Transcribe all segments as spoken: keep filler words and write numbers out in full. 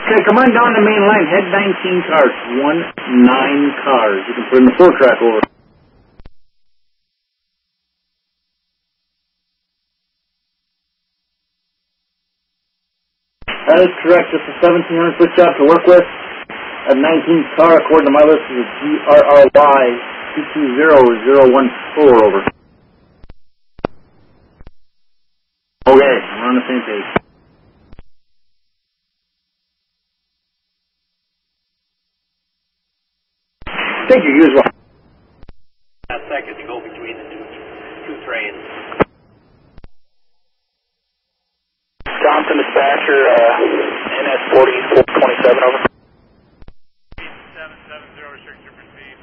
Okay, come on down the main line. Head nineteen cars. One, nine cars. You can put in the four track over. That is correct. Just a seventeen hundred foot job to work with. A nineteenth car, according to my list, is a G R R Y two two zero zero one four over. Okay, we're on the same page. Thank you, you as well. A second to go between the two, two trains. Johnson dispatcher, uh, N S forty-four twenty-seven over. seven seven zero, restrict your proceed.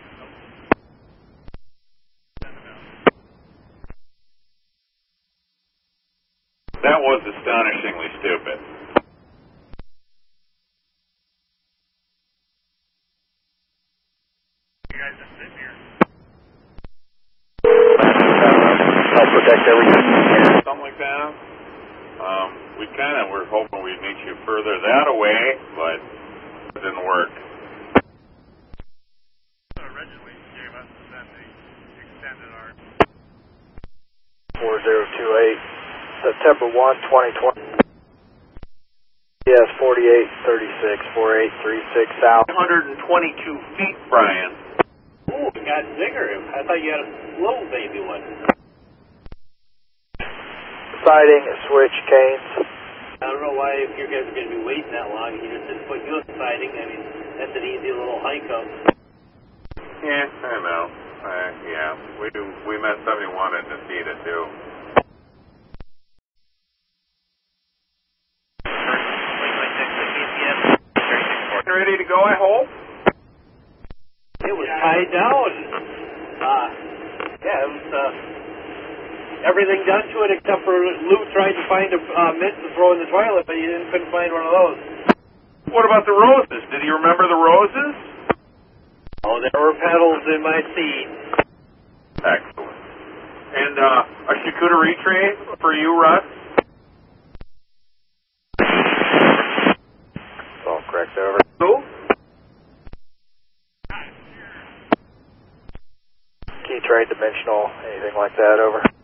That was astonishingly stupid. You guys are sitting here. Help protect everything. Something like that. Um, we kind of were hoping we'd meet you further that away, but it didn't work. Originally gave us, and then they extended our four zero two eight, September first, twenty twenty. Yes, forty-eight thirty-six, four eight three six south. one hundred twenty-two feet, Brian. Ooh, it got bigger. I thought you had a little baby one. Siding, switch, canes. I don't know why, if you guys are going to be waiting that long, you just didn't put you on siding. I mean, that's an easy little hike up. Yeah, I know. Uh, yeah, we we met somebody who wanted to see it too. Ready to go, I hope? It was tied down. Uh, yeah, it was, uh, everything done to it except for Lou tried to find a uh, mitt to throw in the toilet, but he didn't, couldn't find one of those. What about the roses? Did he remember the roses? Oh, there were petals in my seat. Excellent. And uh, a charcuterie tray for you, Russ? It's all correct over. Who? Key trade dimensional, anything like that over.